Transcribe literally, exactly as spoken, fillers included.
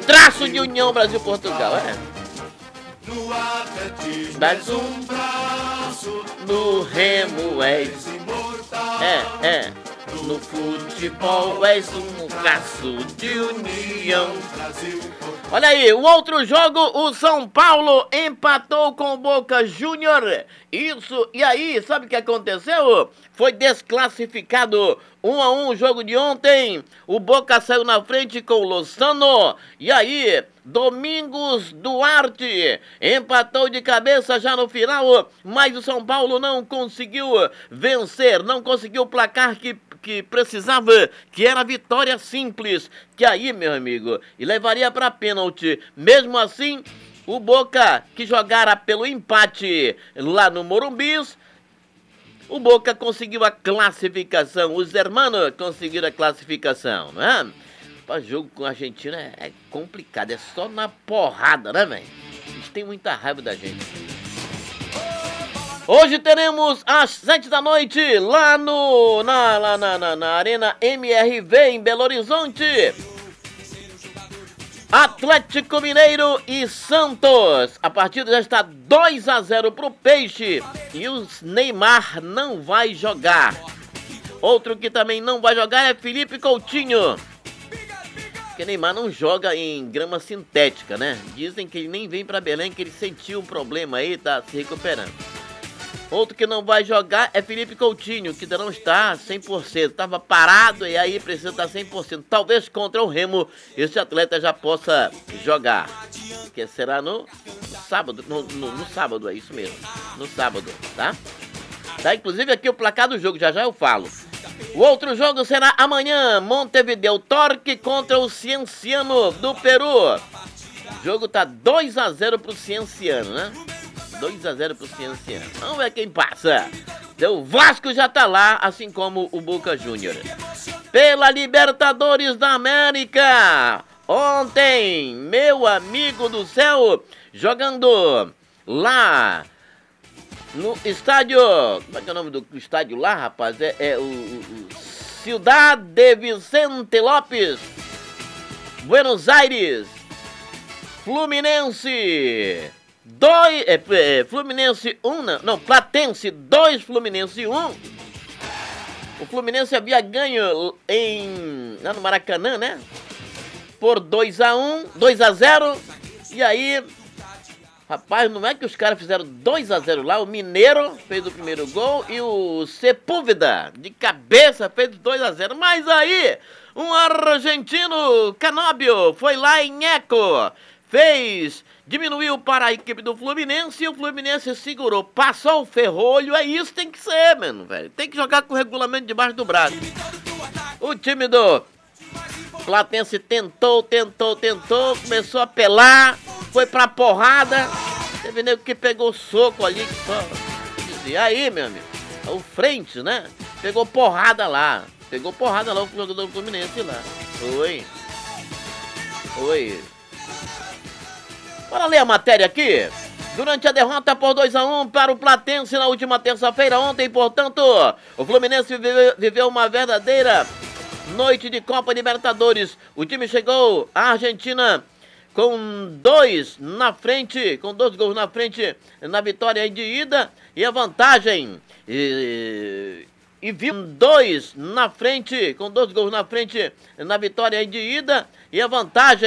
traço de união Brasil-Portugal, é. Mais um braço no remo és. É, é. No futebol és um traço de união. Olha aí, o outro jogo, o São Paulo empatou com o Boca Júnior. Isso, e aí, sabe o que aconteceu? Foi desclassificado. Um a um o jogo de ontem. O Boca saiu na frente com o Lozano. E aí, Domingos Duarte empatou de cabeça já no final. Mas o São Paulo não conseguiu vencer. Não conseguiu o placar que, que precisava, que era vitória simples. Que aí, meu amigo, e levaria para pênalti. Mesmo assim, o Boca, que jogara pelo empate lá no Morumbis, o Boca conseguiu a classificação. Os hermanos conseguiram a classificação, não é? Para jogo com a Argentina é, é complicado, é só na porrada, né, velho? Eles têm muita raiva da gente. Hoje teremos às sete da noite lá no na, lá na, na, na Arena M R V em Belo Horizonte. Atlético Mineiro e Santos. A partida já está dois a zero pro Peixe e o Neymar não vai jogar. Outro que também não vai jogar é Felipe Coutinho. Porque Neymar não joga em grama sintética, né? Dizem que ele nem vem para Belém, que ele sentiu um problema aí, tá se recuperando. Outro que não vai jogar é Felipe Coutinho, que ainda não está cem por cento. Estava parado e aí precisa estar cem por cento. Talvez contra o Remo esse atleta já possa jogar. Que será no sábado. No, no, no sábado, é isso mesmo. No sábado, tá? Tá, inclusive aqui o placar do jogo, já já eu falo. O outro jogo será amanhã. Montevideo Torque contra o Cienciano do Peru. O jogo tá dois a zero pro Cienciano, né? dois a zero pro Cienciano. Vamos ver quem passa. O Vasco já tá lá, assim como o Boca Júnior. Pela Libertadores da América. Ontem, meu amigo do céu, jogando lá no estádio... Como é que é o nome do estádio lá, rapaz? É, é o, o Cidade Vicente Lopes. Buenos Aires. Fluminense... Dois, é, é, Fluminense um, não, não, Platense dois, Fluminense um. O Fluminense havia ganho em, lá no Maracanã, né? Por dois a um, dois a zero. E aí, rapaz, não é que os caras fizeram dois a zero lá. O Mineiro fez o primeiro gol e o Sepúlveda, de cabeça, fez dois a zero. Mas aí, um argentino, Canóbio, foi lá em Eco, fez... Diminuiu para a equipe do Fluminense e o Fluminense segurou. Passou o ferrolho, é isso, tem que ser, mano, velho. Tem que jogar com o regulamento debaixo do braço. O time do Platense tentou, tentou, tentou, começou a apelar, foi pra porrada. Teve nego que pegou soco ali, que só... E aí, meu amigo, o Frente, né? Pegou porrada lá. Pegou porrada lá o jogador do Fluminense lá. Oi. Oi. Bora ler a matéria aqui. Durante a derrota por dois a um para o Platense na última terça-feira ontem, portanto, o Fluminense viveu, viveu uma verdadeira noite de Copa Libertadores. O time chegou à Argentina com dois na frente, com dois gols na frente na vitória de ida e a vantagem. E, e viu dois na frente, com dois gols na frente na vitória de ida e a vantagem.